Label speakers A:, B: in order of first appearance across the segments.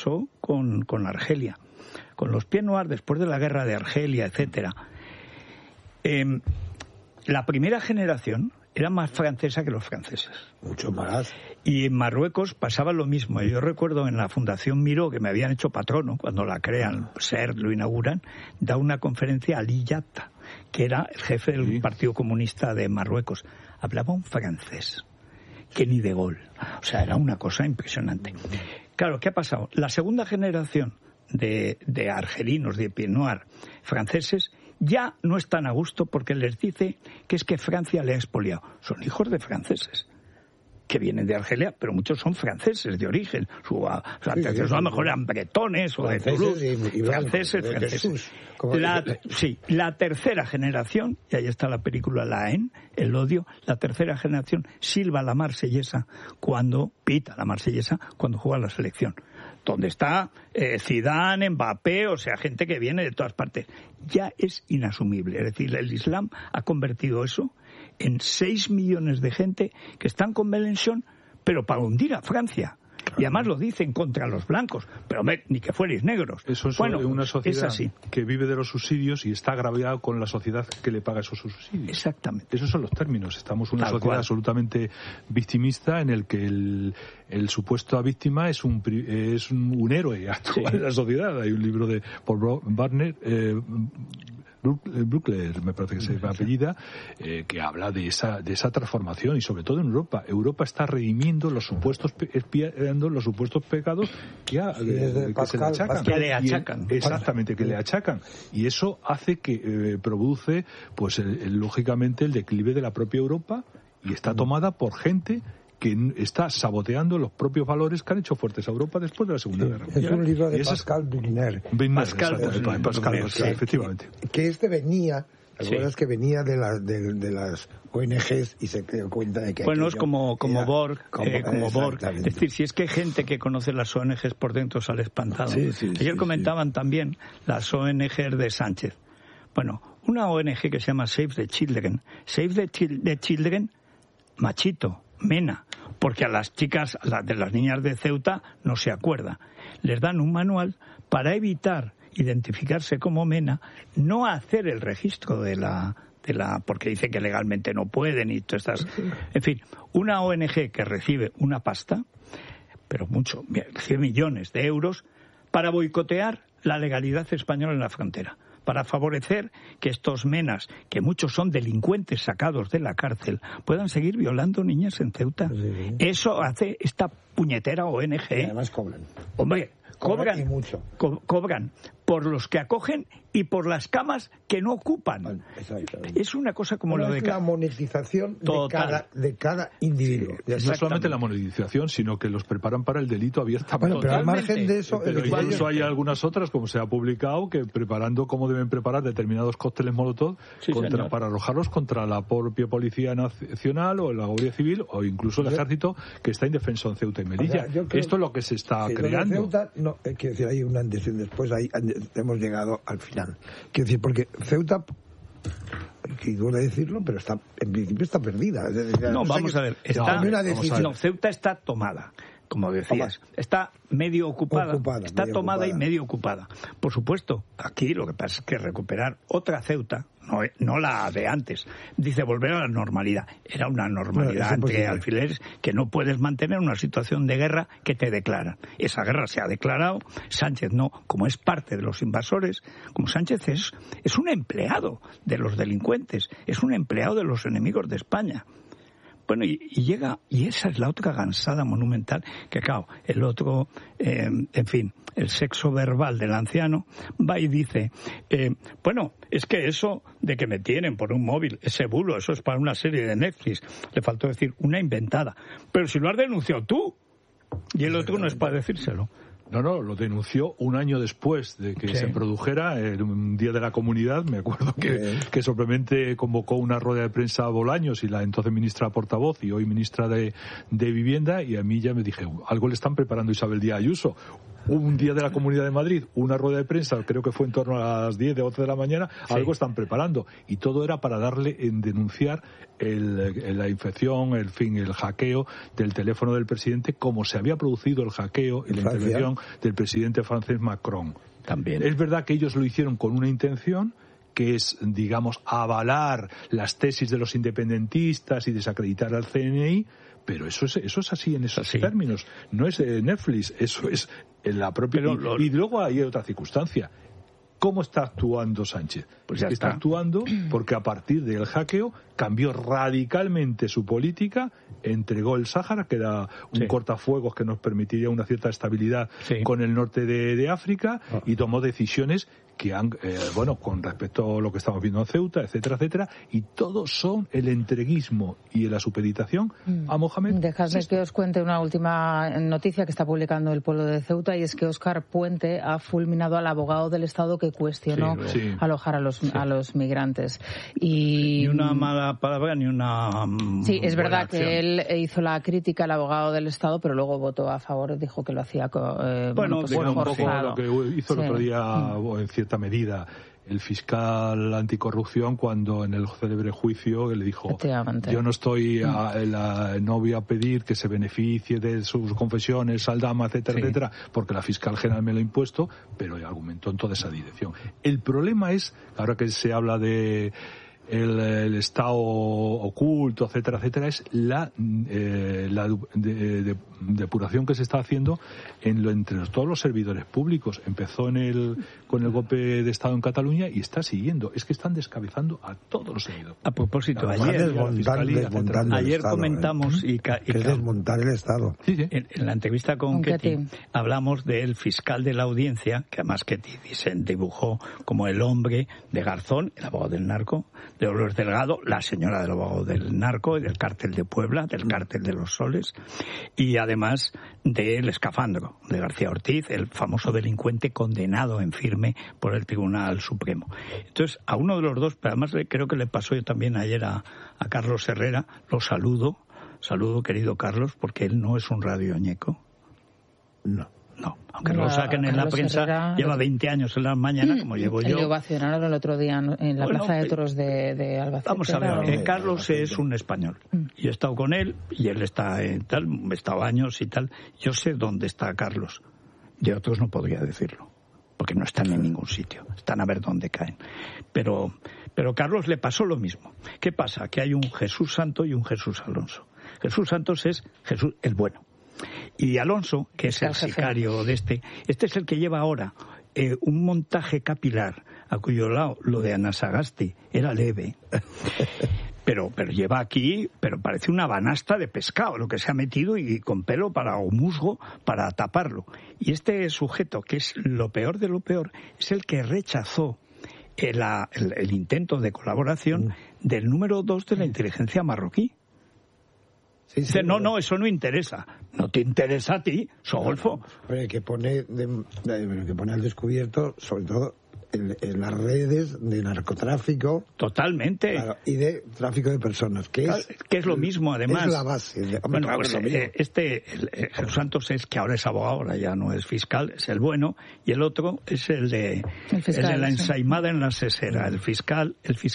A: pasó con Argelia, con los Pieds Noirs después de la guerra de Argelia, etcétera. La primera generación era más francesa que los franceses.
B: Mucho más.
A: Y en Marruecos pasaba lo mismo. Yo recuerdo en la Fundación Miró, que me habían hecho patrono, cuando la crean, lo inauguran, da una conferencia a Ali Yatta, que era el jefe del Partido Comunista de Marruecos. Hablaba un francés, que ni de gol. O sea, era una cosa impresionante. Claro, ¿qué ha pasado? La segunda generación de argelinos, de Pieds Noirs franceses, ya no están a gusto porque les dice que es que Francia le ha expoliado. Son hijos de franceses que vienen de Argelia, pero muchos son franceses de origen. A lo mejor eran bretones o de Toulouse. Franceses. La tercera generación, y ahí está la película La Haine, el odio, la tercera generación silba la marsellesa cuando pita la marsellesa cuando juega la selección. Donde está Zidane, Mbappé, o sea, gente que viene de todas partes. Ya es inasumible. Es decir, el Islam ha convertido eso en 6 millones de gente que están con Mélenchon, pero para hundir a Francia. Y además lo dicen contra los blancos, pero ni que fuerais negros.
C: Eso es una sociedad que vive de los subsidios y está agraviada con la sociedad que le paga esos subsidios.
A: Exactamente.
C: Esos son los términos. Estamos en una sociedad absolutamente victimista en el que el supuesto víctima es un héroe actual en la sociedad. Hay un libro de Paul Barner, Bruckler, me parece que se apellida, que habla de esa transformación, y sobre todo en Europa. Europa está redimiendo los supuestos los supuestos pecados que se le achacan.
A: Que le achacan.
C: Exactamente, que le achacan. Y eso hace que produce, pues lógicamente, el declive de la propia Europa, y está tomada por gente que está saboteando los propios valores que han hecho fuertes a Europa después de la Segunda Guerra Mundial.
B: Es un libro de Pascal Bruckner.
C: Pascal, efectivamente.
B: Que venía, ¿recuerdas que venía de las ONGs y se dio cuenta de que...
A: Bueno, es como Borg. Es decir, si es que hay gente que conoce las ONGs por dentro sale espantado. Ayer comentaban también las ONGs de Sánchez. Bueno, una ONG que se llama Save the Children. Save the Children, machito, Mena, porque a las chicas, de las niñas de Ceuta, no se acuerda. Les dan un manual para evitar identificarse como Mena, no hacer el registro de la porque dice que legalmente no pueden y todas estas. En fin, una ONG que recibe una pasta, pero mucho, 100 millones de euros, para boicotear la legalidad española en la frontera, para favorecer que estos menas, que muchos son delincuentes sacados de la cárcel, puedan seguir violando niñas en Ceuta. Sí. Eso hace esta puñetera ONG.
B: Y además cobran.
A: Hombre, cobran
B: y mucho.
A: Cobran por los que acogen y por las camas que no ocupan. Es una cosa como lo de
B: la monetización de cada individuo.
C: Sí, no solamente la monetización, sino que los preparan para el delito abiertamente.
B: Bueno, pero al margen de eso...
C: Pero incluso hay algunas otras, como se ha publicado, que preparando cómo deben preparar determinados cócteles Molotov para arrojarlos contra la propia Policía Nacional o la Guardia Civil o incluso el Ejército, que está indefenso en Ceuta y Melilla. O sea, esto es lo que se está creando.
B: Ceuta, no, quiero decir, hay un antes y un después, hemos llegado al final. Quiero decir, porque Ceuta, que duele decirlo, pero en principio está perdida.
A: Vamos a ver. Ceuta está tomada, como decías. Está medio ocupada. Está tomada y medio ocupada. Por supuesto, aquí lo que pasa es que recuperar otra Ceuta, no la de antes, dice volver a la normalidad. Era una normalidad entre alfileres que no puedes mantener una situación de guerra que te declaran. Esa guerra se ha declarado, Sánchez no, como es parte de los invasores, como Sánchez es un empleado de los delincuentes, es un empleado de los enemigos de España. Bueno, y llega, y esa es la otra gansada monumental, que claro, el otro, en fin, el sexo verbal del anciano, va y dice, bueno, es que eso de que me tienen por un móvil, ese bulo, eso es para una serie de Netflix, le faltó decir una inventada, pero si lo has denunciado tú, y el otro no es para decírselo.
C: No, lo denunció un año después de que se produjera, en un día de la comunidad. Me acuerdo que simplemente convocó una rueda de prensa a Bolaños y la entonces ministra portavoz y hoy ministra de Vivienda, y a mí ya me dije, algo le están preparando Isabel Díaz Ayuso. un día de la Comunidad de Madrid, una rueda de prensa, creo que fue en torno a las 10 de 11 de la mañana, algo están preparando. Y todo era para denunciar la infección, el hackeo del teléfono del presidente, como se había producido el hackeo y la intervención del presidente francés Macron.
A: También.
C: Es verdad que ellos lo hicieron con una intención, que es, digamos, avalar las tesis de los independentistas y desacreditar al CNI, pero eso es así en esos términos. No es Netflix, eso es en la propia... Y luego hay otra circunstancia. ¿Cómo está actuando Sánchez?
A: Pues ya
C: está actuando porque a partir del hackeo cambió radicalmente su política, entregó el Sáhara, que era un cortafuegos que nos permitiría una cierta estabilidad con el norte de África, y tomó decisiones que han, con respecto a lo que estamos viendo en Ceuta, etcétera, etcétera, y todos son el entreguismo y la supeditación a Mohamed.
D: Dejadme que os cuente una última noticia que está publicando El Pueblo de Ceuta, y es que Óscar Puente ha fulminado al abogado del Estado que cuestionó alojar a los migrantes. Y
A: ni una mala palabra ni una
D: sí, es verdad
A: acción.
D: Que él hizo la crítica al abogado del Estado, pero luego votó a favor, dijo que lo hacía
C: un poco lo que hizo el otro día en cierta medida el fiscal anticorrupción, cuando en el célebre juicio le dijo: yo no estoy no voy a pedir que se beneficie de sus confesiones, Saldama, etcétera, etcétera, porque la fiscal general me lo ha impuesto, pero argumentó en toda esa dirección. El problema es, ahora que se habla de el Estado oculto, etcétera, etcétera, es la depuración que se está haciendo entre todos los servidores públicos. Empezó con el golpe de Estado en Cataluña y está siguiendo. Es que están descabezando a todos los servidores.
A: A propósito, ayer comentamos
B: que es desmontar el Estado.
A: En la entrevista con Ketty hablamos del fiscal de la audiencia, que además Ketty se dibujó como el hombre de Garzón, el abogado del narco, de Dolores Delgado, la señora del abogado del narco y del cártel de Puebla, del cártel de los Soles, y además del escafandro de García Ortiz, el famoso delincuente condenado en firme por el Tribunal Supremo. Entonces, a uno de los dos, pero además creo que le pasó yo también ayer a Carlos Herrera, lo saludo, querido Carlos, porque él no es un radioñeco. No, aunque lo saquen en la prensa, Herrera, lleva 20 años en la mañana, como llevo yo.
D: Le ovacionaron el otro día en la Plaza de Toros de Albacete.
A: Vamos a ver, Carlos es un español. Yo he estado con él, y él está he estado años y tal. Yo sé dónde está Carlos. De otros no podría decirlo, porque no están en ningún sitio. Están a ver dónde caen. Pero Carlos le pasó lo mismo. ¿Qué pasa? Que hay un Jesús Santo y un Jesús Alonso. Jesús Santos es Jesús el bueno. Y Alonso, que es el sicario de este es el que lleva ahora un montaje capilar, a cuyo lado lo de Ana Sagasti era leve, pero lleva aquí, pero parece una banasta de pescado lo que se ha metido, y con pelo o musgo para taparlo. Y este sujeto, que es lo peor de lo peor, es el que rechazó el intento de colaboración del número 2 de la inteligencia marroquí. Dice, no, eso no interesa. No te interesa a ti, Sogolfo.
B: Pero que pone al descubierto, sobre todo, en las redes de narcotráfico.
A: Totalmente.
B: Claro, y de tráfico de personas, que
A: es lo mismo, además.
B: Es la base.
A: Jesús Santos es que ahora es abogado, ahora ya no es fiscal, es el bueno, y el otro es el de la ensaimada en la sesera, el fiscal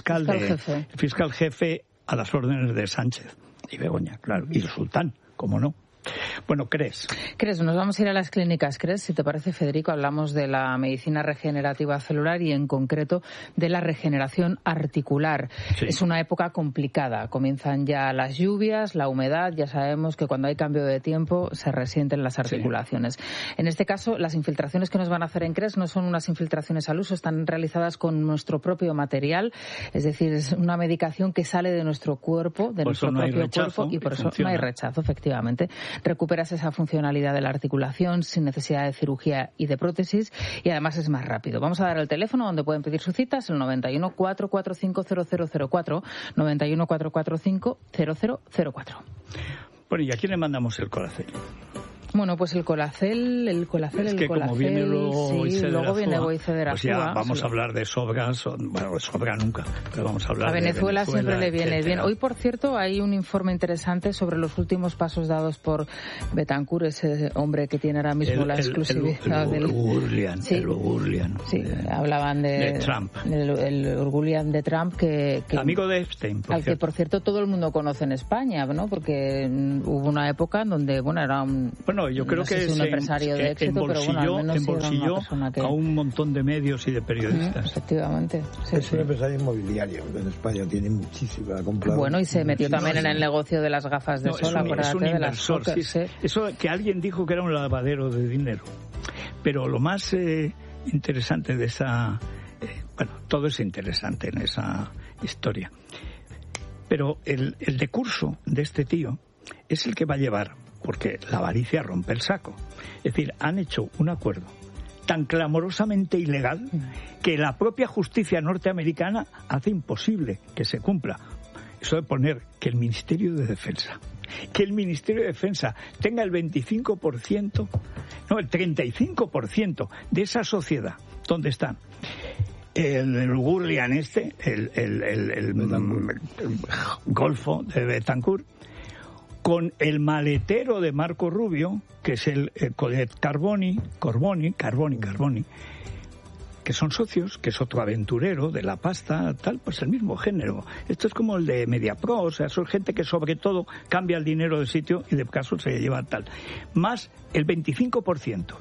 A: jefe a las órdenes de Sánchez y Begoña, claro, y el sultán, ¿cómo no? Bueno, ¿crees?
D: Nos vamos a ir a las clínicas, ¿crees? Si te parece, Federico, hablamos de la medicina regenerativa celular y en concreto de la regeneración articular. Sí. Es una época complicada. Comienzan ya las lluvias, la humedad. Ya sabemos que cuando hay cambio de tiempo se resienten las articulaciones. Sí. En este caso, las infiltraciones que nos van a hacer en CRES no son unas infiltraciones al uso, están realizadas con nuestro propio material. Es decir, es una medicación que sale de nuestro cuerpo, de nuestro propio cuerpo, y por eso no hay rechazo, efectivamente. Recuperas esa funcionalidad de la articulación sin necesidad de cirugía y de prótesis, y además es más rápido. Vamos a dar el teléfono donde pueden pedir sus citas, el 91 445 0004, 91 445 0004.
A: Bueno, ¿y a quién le mandamos el corazón?
D: Bueno, pues el Colacel,
A: como viene
D: luego viene Boice de la
A: pues ya vamos a hablar de Sobras, bueno, de Sobra nunca, pero vamos a hablar
D: a Venezuela siempre le viene
A: etcétera.
D: bien. Hoy, por cierto, hay un informe interesante sobre los últimos pasos dados por Betancourt, ese hombre que tiene ahora mismo la exclusividad del
A: Urgulian. Sí,
D: hablaban de
A: Trump.
D: El Urgulian de Trump, que
A: amigo de Epstein,
D: que por cierto todo el mundo conoce en España, ¿no? Porque hubo una época en donde, era un
A: yo creo que
D: un empresario de éxito, pero al menos
A: embolsilló a un montón de medios y de periodistas.
D: Efectivamente.
B: Es un empresario inmobiliario en España, tiene muchísima compra.
D: Bueno, y se metió también en el negocio de las gafas de sol,
A: es un inversor. Eso que alguien dijo que era un lavadero de dinero. Pero lo más interesante de esa... todo es interesante en esa historia. Pero el decurso de este tío es el que va a llevar, porque la avaricia rompe el saco. Es decir, han hecho un acuerdo tan clamorosamente ilegal que la propia justicia norteamericana hace imposible que se cumpla. Eso de poner que el Ministerio de Defensa tenga el 25%, no, el 35% de esa sociedad. ¿Dónde están? El Urgulian el Golfo de Betancourt, con el maletero de Marco Rubio, que es el Colette Carboni, que son socios, que es otro aventurero de la pasta, tal, pues el mismo género. Esto es como el de Mediapro, o sea, son gente que sobre todo cambia el dinero de sitio y de caso se lleva tal. Más el 25%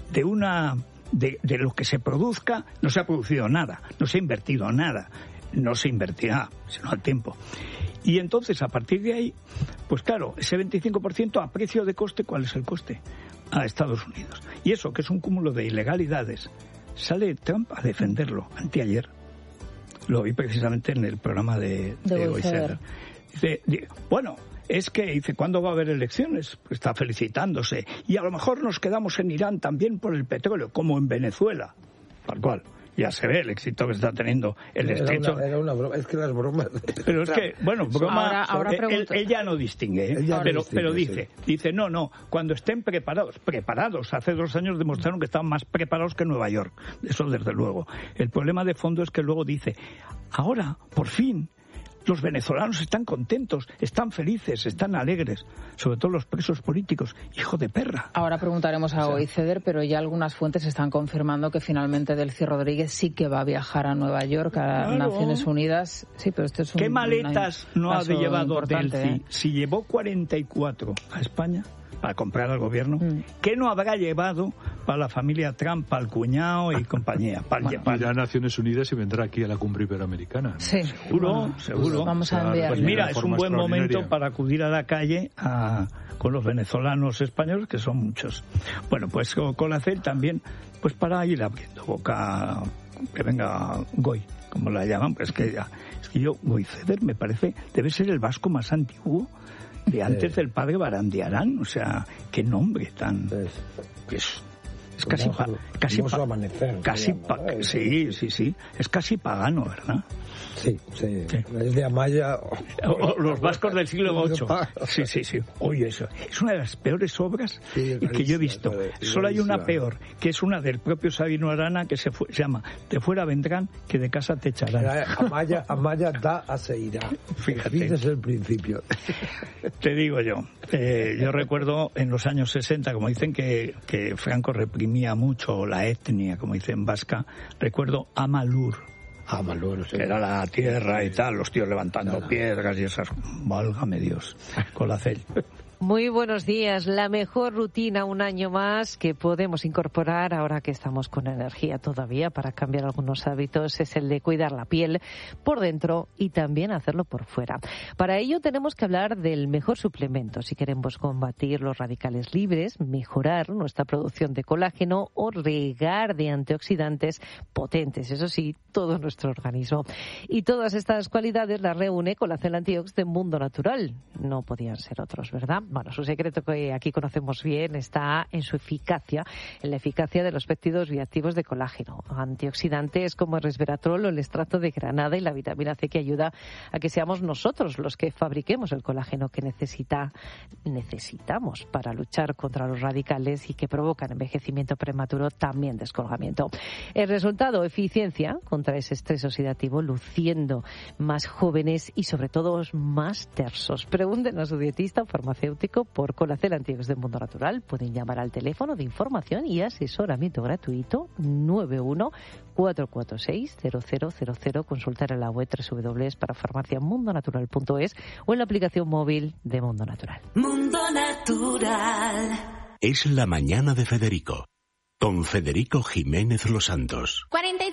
A: de lo que se produzca, no se ha producido nada, no se ha invertido nada, no se invertirá, sino al tiempo. Y entonces, a partir de ahí, pues claro, ese 25% a precio de coste, ¿cuál es el coste? A Estados Unidos. Y eso, que es un cúmulo de ilegalidades, sale Trump a defenderlo. Anteayer lo vi precisamente en el programa de Boicer. Dice, es que, dice, ¿cuándo va a haber elecciones? Pues está felicitándose. Y a lo mejor nos quedamos en Irán también por el petróleo, como en Venezuela. Tal cual. Ya se ve el éxito que está teniendo el estrecho.
B: Era una broma, es que las bromas...
A: Pero es que, broma...
D: Ahora
A: él ya no distingue, pero dice, no, cuando estén preparados, hace 2 años demostraron que estaban más preparados que Nueva York, eso desde luego. El problema de fondo es que luego dice, ahora, por fin, los venezolanos están contentos, están felices, están alegres, sobre todo los presos políticos. Hijo de perra.
D: Ahora preguntaremos a Oiceder, pero ya algunas fuentes están confirmando que finalmente Delcy Rodríguez sí que va a viajar a Nueva York, a Naciones Unidas. Sí, pero esto es
A: ¿Qué maletas no ha llevado Delcy? Si llevó 44 a España para comprar al gobierno, ¿qué no habrá llevado para la familia Trump, para el cuñado y compañía?
C: Irá a Naciones Unidas y vendrá aquí a la cumbre iberoamericana, ¿no?
D: Sí.
A: Seguro.
D: Vamos a enviar.
A: Pues mira, es un buen momento para acudir a la calle con los venezolanos españoles, que son muchos. Bueno, pues con la CEL también, pues para ir abriendo boca, que venga Goy, como la llaman, pues es que yo, Goiceder, me parece, debe ser el vasco más antiguo de antes del padre Barandiarán, o sea, qué nombre tan... Es casi sí, es casi pagano, ¿verdad?
B: Sí. Es de Amaya.
A: Los vascos del siglo VIII. Sí. Oye, eso es una de las peores obras que yo he visto. Solo hay una peor, que es una del propio Sabino Arana, que se llama De fuera vendrán, que de casa te echarán.
B: Amaya da a se irá.
A: Fíjate.
B: Ese es el principio.
A: Te digo yo recuerdo en los años 60, como dicen que Franco reprimía mucho la etnia, como dicen vasca, recuerdo Amalur, que era la tierra y tal, los tíos levantando piedras y esas, válgame Dios, con la CEL.
E: Muy buenos días. La mejor rutina un año más que podemos incorporar ahora que estamos con energía todavía para cambiar algunos hábitos es el de cuidar la piel por dentro y también hacerlo por fuera. Para ello tenemos que hablar del mejor suplemento si queremos combatir los radicales libres, mejorar nuestra producción de colágeno o regar de antioxidantes potentes, eso sí, todo nuestro organismo. Y todas estas cualidades las reúne Colacel Antiox de Mundo Natural. No podían ser otros, ¿verdad? bueno, su secreto que aquí conocemos bien está en su eficacia, en la eficacia de los péptidos bioactivos de colágeno, antioxidantes como el resveratrol o el extracto de granada y la vitamina C que ayuda a que seamos nosotros los que fabriquemos el colágeno que necesitamos para luchar contra los radicales y que provocan envejecimiento prematuro, también descolgamiento. El resultado, eficiencia contra ese estrés oxidativo, luciendo más jóvenes y sobre todo más tersos. Pregunten a su dietista o farmacéutico por Colacel Antiox de Mundo Natural. Pueden llamar al teléfono de información y asesoramiento gratuito 91-446-0000, consultar en la web www.parafarmaciamundonatural.es o en la aplicación móvil de Mundo Natural.
F: Mundo Natural.
G: Es la mañana de Federico, con Federico Jiménez Los Santos.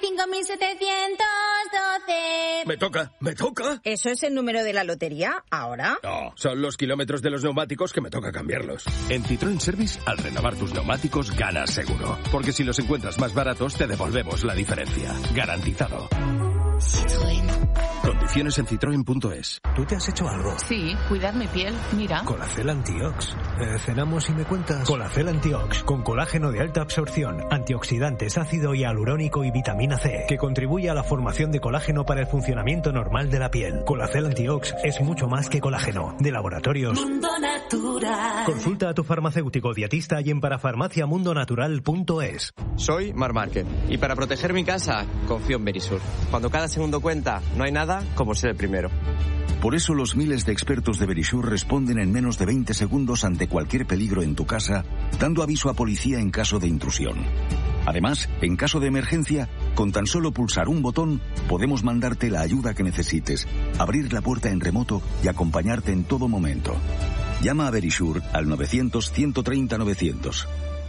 H: 45.712.
I: Me toca.
H: ¿Eso es el número de la lotería ahora?
I: No, son los kilómetros de los neumáticos que me toca cambiarlos.
G: En Citroën Service, al renovar tus neumáticos, ganas seguro. Porque si los encuentras más baratos, te devolvemos la diferencia. Garantizado.
F: Citroën.
G: Condiciones en citroen.es.
J: ¿Tú te has hecho algo?
D: Sí, cuidar mi piel, mira.
J: Colacel Antiox. ¿Cenamos y me cuentas? Colacel Antiox, con colágeno de alta absorción, antioxidantes, ácido hialurónico y vitamina C, que contribuye a la formación de colágeno para el funcionamiento normal de la piel. Colacel Antiox es mucho más que colágeno. De Laboratorios
F: Mundo Natural.
J: Consulta a tu farmacéutico dietista y en parafarmaciamundonatural.es.
K: Soy Mar Márquez y para proteger mi casa confío en Verisur. Cuando cada segundo cuenta, no hay nada como ser el primero.
L: Por eso los miles de expertos de Verisur responden en menos de 20 segundos ante cualquier peligro en tu casa, dando aviso a policía en caso de intrusión. Además, en caso de emergencia, con tan solo pulsar un botón, podemos mandarte la ayuda que necesites, abrir la puerta en remoto y acompañarte en todo momento. Llama a Verisur al 900-130-900.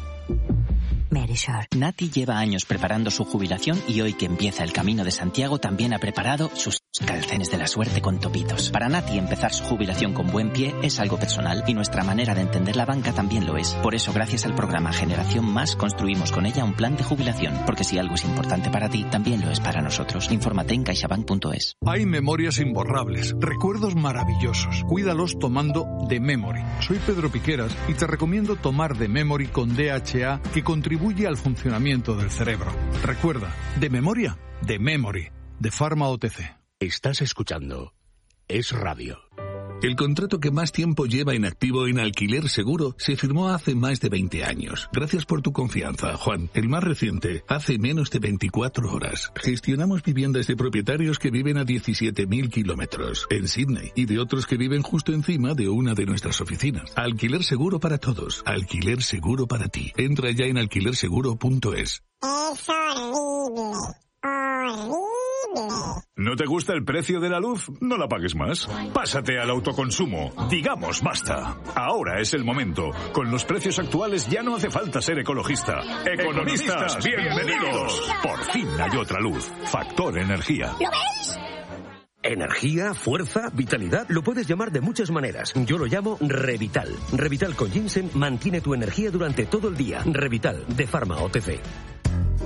M: Verisur. Nati lleva años preparando su jubilación y hoy que empieza el Camino de Santiago también ha preparado sus calcenes de la suerte con topitos. Para Nati empezar su jubilación con buen pie es algo personal y nuestra manera de entender la banca también lo es. Por eso, gracias al programa Generación Más, construimos con ella un plan de jubilación, porque si algo es importante para ti, también lo es para nosotros. Infórmate en caixabank.es.
N: Hay memorias imborrables, recuerdos maravillosos. Cuídalos tomando The Memory. Soy Pedro Piqueras y te recomiendo tomar The Memory con DHA, que contribuye al funcionamiento del cerebro. Recuerda, de memoria, The Memory, de Pharma OTC.
G: Estás escuchando Es Radio.
O: El contrato que más tiempo lleva en activo en Alquiler Seguro se firmó hace más de 20 años. Gracias por tu confianza, Juan. El más reciente, hace menos de 24 horas. Gestionamos viviendas de propietarios que viven a 17.000 kilómetros en Sydney y de otros que viven justo encima de una de nuestras oficinas. Alquiler Seguro para todos. Alquiler Seguro para ti. Entra ya en alquilerseguro.es.
P: Es horrible.
Q: ¿No te gusta el precio de la luz? No la pagues más. Pásate al autoconsumo. Digamos basta. Ahora es el momento. Con los precios actuales ya no hace falta ser ecologista. ¡Economistas, bienvenidos! Por fin hay otra luz. Factor Energía.
P: ¿Lo ves?
R: Energía, fuerza, vitalidad, lo puedes llamar de muchas maneras. Yo lo llamo Revital. Revital con ginseng mantiene tu energía durante todo el día. Revital, de Pharma OTC.